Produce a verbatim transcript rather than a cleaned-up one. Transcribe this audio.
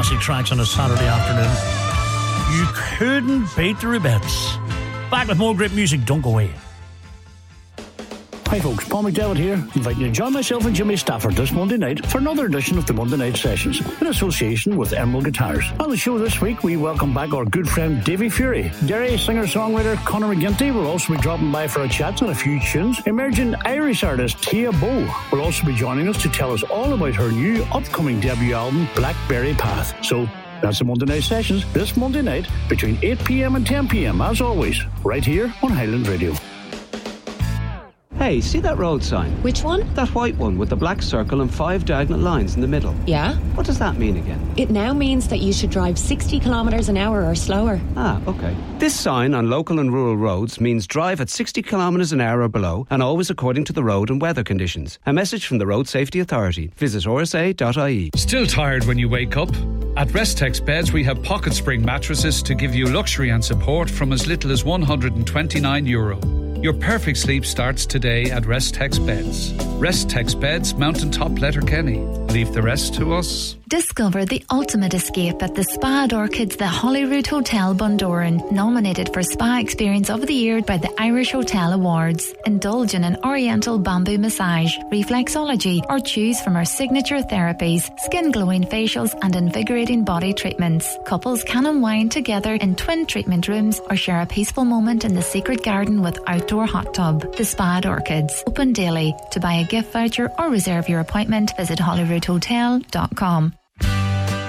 classic tracks on a Saturday afternoon. You couldn't beat the Rubettes. Back with more great music. Don't go away. Hi folks, Paul McDevitt here, inviting you to join myself and Jimmy Stafford this Monday night for another edition of the Monday Night Sessions in association with Emerald Guitars. On the show this week, we welcome back our good friend Davy Fury. Derry singer-songwriter Conor McGinty will also be dropping by for a chat on a few tunes. Emerging Irish artist Tia Bow will also be joining us to tell us all about her new upcoming debut album, Blackberry Path. So, that's the Monday Night Sessions this Monday night between eight p.m. and ten p.m. as always, right here on Highland Radio. Hey, see that road sign? Which one? That white one with the black circle and five diagonal lines in the middle. Yeah? What does that mean again? It now means that you should drive sixty kilometres an hour or slower. Ah, okay. This sign on local and rural roads means drive at sixty kilometres an hour or below and always according to the road and weather conditions. A message from the Road Safety Authority. Visit r s a dot i e. Still tired when you wake up? At Restex Beds, we have pocket spring mattresses to give you luxury and support from as little as one hundred twenty-nine euro. Your perfect sleep starts today at Restex Beds. Restex Beds, Mountaintop Letterkenny. Leave the rest to us. Discover the ultimate escape at the Spa at Orchids, the Holyrood Hotel, Bundoran, nominated for Spa Experience of the Year by the Irish Hotel Awards. Indulge in an oriental bamboo massage, reflexology, or choose from our signature therapies, skin glowing facials and invigorating body treatments. Couples can unwind together in twin treatment rooms or share a peaceful moment in the secret garden with outdoor hot tub. The Spa at Orchids, open daily. To buy a gift voucher or reserve your appointment, visit holyrood hotel dot com.